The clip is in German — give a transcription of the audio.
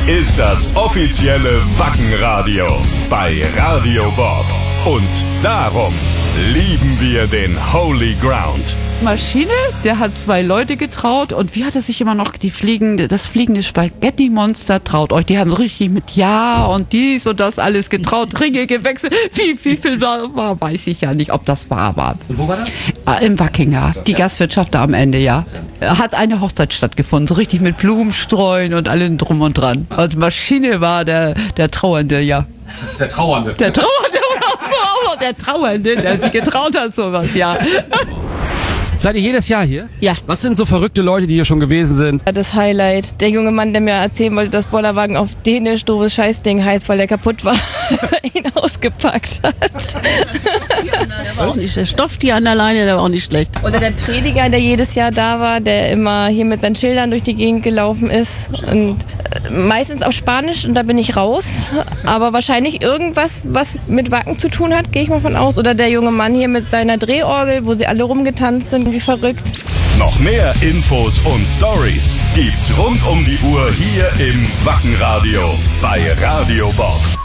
ist das offizielle Wackenradio bei Radio Bob. Und darum lieben wir den Holy Ground. Maschine, der hat 2 Leute getraut und wie hat er sich immer noch das fliegende Spaghetti-Monster traut euch? Die haben so richtig mit Ja und dies und das alles getraut, Ringe gewechselt. Wie viel war, weiß ich ja nicht, ob das wahr war. Und wo war das? Im Wackinger, die Gastwirtschaft da am Ende, ja. Hat eine Hochzeit stattgefunden, so richtig mit Blumenstreuen und allem drum und dran. Und Maschine war der Trauernde, ja. Der Trauernde. Der Trauernde, auch noch der Trauernde, der sich getraut hat, sowas, ja. Seid ihr jedes Jahr hier? Ja. Was sind so verrückte Leute, die hier schon gewesen sind? Das Highlight. Der junge Mann, der mir erzählen wollte, dass Bollerwagen auf Dänisch doofes Scheißding heißt, weil der kaputt war, ihn ausgepackt hat. Der Stofftier an der Leine, der war auch nicht schlecht. Oder der Prediger, der jedes Jahr da war, der immer hier mit seinen Schildern durch die Gegend gelaufen ist. Und meistens auf Spanisch und da bin ich raus. Aber wahrscheinlich irgendwas, was mit Wacken zu tun hat, gehe ich mal von aus. Oder der junge Mann hier mit seiner Drehorgel, wo sie alle rumgetanzt sind, wie verrückt. Noch mehr Infos und Stories gibt's rund um die Uhr hier im Wackenradio bei Radio Bob.